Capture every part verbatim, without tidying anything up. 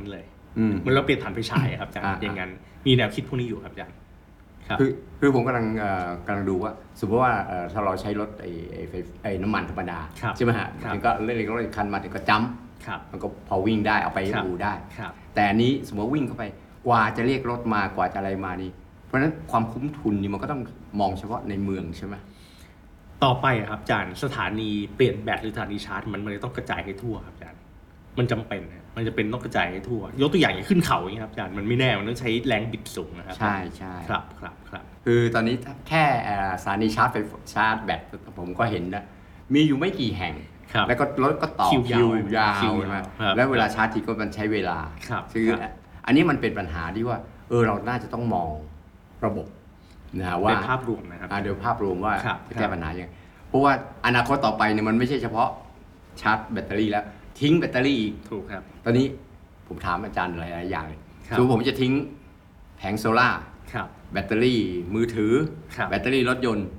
เลยเหมือนเราเปลี่ยนฐานไฟฉายครับอาจารย์อย่างนั้นมีแนวคิดพวกนี้อยู่ครับอาจารย์คือคือผมกำลังกำลังดูว่าสมมติว่าถ้าเราใช้รถไอ้ไฟไอ้น้ำมันธรรมดาใช่ไหมฮะมันก็เล่นรถคันมาถึงก็จัมป์มันก็พอวิ่งได้เอาไปอู่ได้แต่อันนี้สมมติวิ่งเข้าไปกว่าจะเรียกรถมากว่าจะอะไรมานี่เพราะฉะนั้นความคุ้มทุนนี่มันก็ต้องมองเฉพาะในเมืองใช่ไหมต่อไปครับอาจารย์สถานีเปลี่ยนแบตหรือสถานีชาร์จมันมันต้องกระจายให้ทั่วครับอาจารย์มันจำเป็นมันจะเป็นต้องกระจายให้ทั่วยกตัวอย่างอย่างขึ้นเขาอย่างนี้ครับอาจารย์มันไม่แน่มันต้องใช้แรงบิดสูงนะครับใช่ใช่ครับครับครับคือตอนนี้แค่สถานีชาร์จไฟชาร์จแบตผมก็เห็นนะมีอยู่ไม่กี่แห่งแล้วก็รถก็ต่อคิวยาวใช่ไหมแล้วเวลาชาร์จทีก็มันใช้เวลาคืออันนี้มันเป็นปัญหาที่ว่าเออเราน่าจะต้องมองระบบนะว่าภาพรวมนะครับเดี๋ยวภาพรวมว่าจะแก้ปัญหายังไงเพราะว่าอนาคตต่อไปเนี่ยมันไม่ใช่เฉพาะชาร์จแบตเตอรี่แล้วทิ้งแบตเตอรี่อีกถูกครับตอนนี้ผมถามอาจารย์หลายๆอย่างเลยสมมติผมจะทิ้งแผงโซล่าแบตเตอรี่มือถือแบตเตอรี่รถยนต์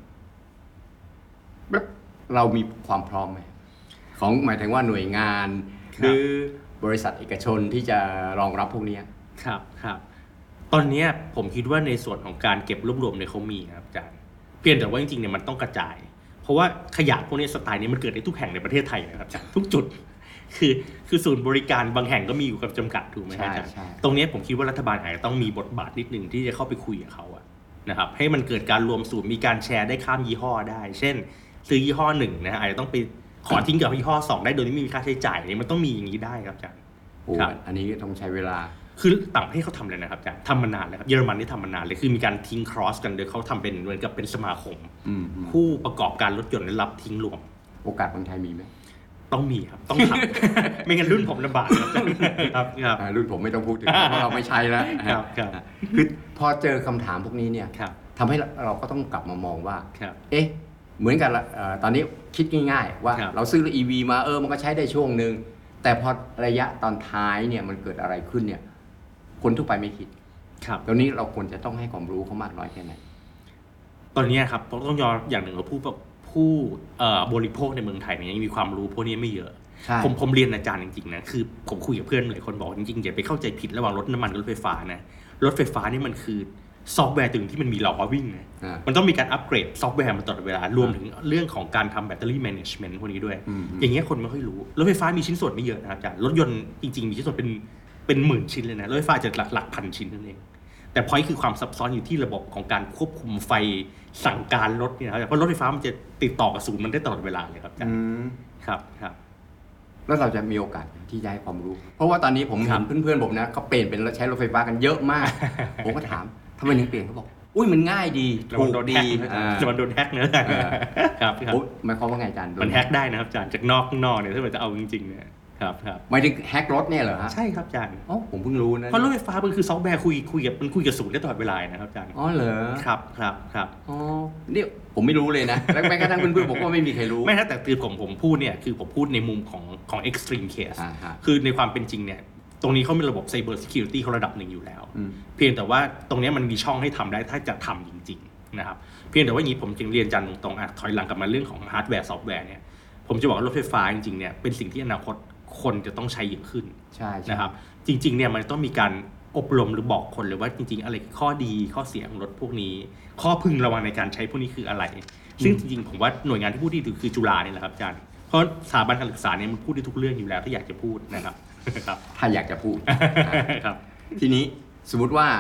เรามีความพร้อมไหมของหมายถึงว่าหน่วยงานหรือบริษัทเอกชนที่จะรองรับพวกนี้ครับครับตอนนี้ผมคิดว่าในส่วนของการเก็บรวบรวมในเขามีครับอาจารย์เพียงแต่ว่าจริงๆเนี่ยมันต้องกระจายเพราะว่าขยะพวกนี้สไตล์นี้มันเกิดในทุกแห่งในประเทศไทยนะครับอาจารย์ทุกจุดคือคือศูนย์บริการบางแห่งก็มีอยู่กับจำกัดถูกไหมครับอาจารย์ตรงนี้ผมคิดว่ารัฐบาลอาจจะต้องมีบทบาทนิดนึงที่จะเข้าไปคุยกับเขาอะนะครับให้มันเกิดการรวมศูนย์มีการแชร์ได้ข้ามยี่ห้อได้เช่นซื้อยี่ห้อหนึ่งนะอาจจะต้องไปขอทิ้งกับยี่ห้อสองได้โดยที่ไม่มีค่าใช้จ่ายนี่มันต้องมีอย่างนี้ได้ครับอาจารย์ครับอันนี้ต้องใช้เวลาคือต่างประเทศเขาทำเลยนะครับอาจารย์ทำมานานเลยครับเยอรมันนี่ทำมานานเลยคือมีการทิ้งครอสกันโดยเขาทำเป็นเหมือนกับเป็นสมาคมผู้ประกอบการรถยนต์รับทิ้งรวมโอกาสคนไทยมีไหมต้องมีครับต้องทำไม่งั้นรุ่นผมลำบากครับครับรุ่นผมไม่ต้องพูดถึงเพราะเราไม่ใช่แล้วครับครับคือพอเจอคำถามพวกนี้เนี่ยทำให้เราก็ต้องกลับมามองว่าเอ๊ะเหมือนกันตอนนี้คิดง่ายๆว่าเราซื้อ อี วี มาเออมันก็ใช้ได้ช่วงนึงแต่พอระยะตอนท้ายเนี่ยมันเกิดอะไรขึ้นเนี่ยคนทั่วไปไม่คิดตรงนี้เราควรจะต้องให้ความรู้เขามากน้อยแค่ไหนตอนนี้ครับต้องยอมอย่างหนึ่งว่าผู้ผู้บริโภคในเมืองไทยเนี่ยยังมีความรู้พวกนี้ไม่เยอะผมผมเรียนอาจารย์จริงๆนะคือผมคุยกับเพื่อนหลายคนบอกจริงๆอย่าไปเข้าใจผิดระหว่างรถน้ำมันกับรถไฟฟ้านะรถไฟฟ้านี่มันคือซอฟต์แวร์ตึงที่มันมีล้อวิ่งนะมันต้องมีการอัปเกรดซอฟต์แวร์มาตลอดเวลารวมถึงเรื่องของการทำแบตเตอรี่แมネจเมนต์พวกนี้ด้วยอย่างเงี้ยคนไม่ค่อยรู้รถไฟฟ้ามีชิ้นส่วนไม่เยอะนะครับอาจารย์รถยนต์จริงๆมีชิ้นส่วนเป็นเป็นหมื่นชิ้นเลยนะรถไฟฟ้าจะหลักหลักพันชิ้นนั่นเองแต่พอยต์คือความซับซ้อนอยู่ที่ระบบของการควบคุมไฟสั่งการรถเนี่ยครับเพราะรถไฟฟ้ามันจะติดต่อกับศูนย์มันได้ตลอดเวลาเลยครับอาจารย์ครับครับแล้วเราจะมีโอกาสที่จะให้ความรู้เพราะว่าตอนนี้ผมเห็นเพื่อนๆผมนะเขาเปลี่ยนเป็นใช้รถไฟฟ้ากันเยอะมากผมก็ถามทำไมถึงเปลี่ยนเขาบอกอุ้ยมันง่ายดีถูกดีมันโดนแฮกเนอะครับครับหมายความว่าไงอาจารย์มันแฮกได้นะครับอาจารย์จากนอกข้างนอกเนี่ยถ้ามันจะเอาจริงๆเนี่ยครับครับหมายถึงแฮกรถเนี่ยเหรอฮะใช่ครับอาจารย์อ๋อผมเพิ่งรู้นะเพราะรถไฟฟ้ามันคือซอฟต์แวร์คุยคุยกับมันคุยกับศูนย์ได้ตลอดเวลานะครับอาจารย์อ๋อเหรอครับครับครับอ๋อนี่ผมไม่รู้เลยนะแล้วแม้กระทั่งเพื่อนๆผมก็ไม่มีใครรู้ไม่ถ้าแต่คือผมผมพูดเนี่ยคือผมพูดในมุมของของ extreme case คือในความเป็นจริงเนี่ยตรงนี้เขามีระบบ cyber security เขาระดับหนึ่งอยู่แล้วเพียงแต่ว่าตรงนี้มันมีช่องให้ทำได้ถ้าจะทำจริงๆนะครับเพียงแต่ว่าอย่างนี้ผมจึงเรียนอาจารย์ตรงๆอ่ะถอยหลังกลับมาเรื่องของฮาร์ดแวร์ซอฟต์แวร์เนี่ยผมจะบอกว่ารถไฟฟ้าจริงๆเนี่ยเป็นสิ่งที่อนาคตคนจะต้องใช้เยอะขึ้นนะครับจริงๆเนี่ยมันต้องมีการอบรมหรือบอกคนเลยว่าจริงๆอะไรข้อดีข้อเสียของรถพวกนี้ข้อพึงระวังในการใช้พวกนี้คืออะไรซึ่งจริงๆผมว่าหน่วยงานที่พูดที่ถูกคือจุฬาเนี่ยแหละครับอาจารย์เพราะสถาบันการศึกษาเนี่ยมันพูดได้ทุกเรื่องอยู่แล้วถ้าอยากจะพูดนะครับถ้าอยากจะพูดครับทีนี้สมมุติว่า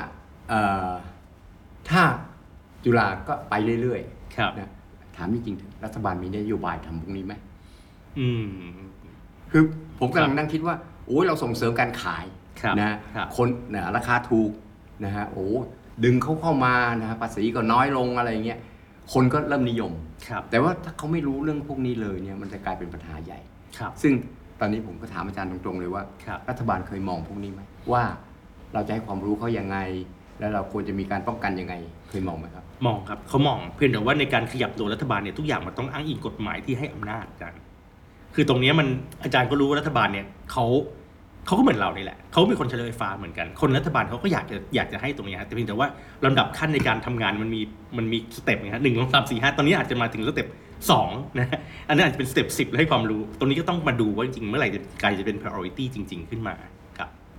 ถ้าจุฬาก็ไปเรื่อยๆครับนะถามจริงๆรัฐบาลมีนโยบายทำพวกนี้ไหมอืมคือผมกำลังนั่งคิดว่าโอ้ยเราส่งเสริมการขายนะคนนะราคาถูกนะฮะโอ้ดึงเขาเข้ามานะฮะภาษีก็น้อยลงอะไรเงี้ยคนก็เริ่มนิยมแต่ว่าถ้าเขาไม่รู้เรื่องพวกนี้เลยเนี่ยมันจะกลายเป็นปัญหาใหญ่ซึ่งตอนนี้ผมก็ถามอาจารย์ตรงๆเลยว่ารัฐบาลเคยมองพวกนี้ไหมว่าเราจะให้ความรู้เขายังไงแล้วเราควรจะมีการป้องกันยังไงเคยมองไหมครับมองครับเขามองเพียงแต่ว่าในการขยับตัวรัฐบาลเนี่ยทุกอย่างมันต้องอ้างอิงกฎหมายที่ให้อำนาจอาจารย์คือตรงนี้มันอาจารย์ก็รู้ว่ารัฐบาลเนี่ยเขาเขาก็เหมือนเรานี่แหละเขาเป็นคนใช้รถไฟฟ้าเหมือนกันคนรัฐบาลเขาก็อยากจะอยากจะให้ตรงนี้แต่เพียงแต่ว่าลำดับขั้นในการทำงานมันมีมันมีสเต็ปนะฮะหนึ่งสองสามสี่ห้าตอนนี้อาจจะมาถึงสเต็ปสองนะอันนั้นอาจจะเป็นสเต็ปสิบให้ความรู้ตรงนี้ก็ต้องมาดูว่าจริงๆเมื่อไหร่จะกลายจะเป็น priority จริงๆขึ้นมา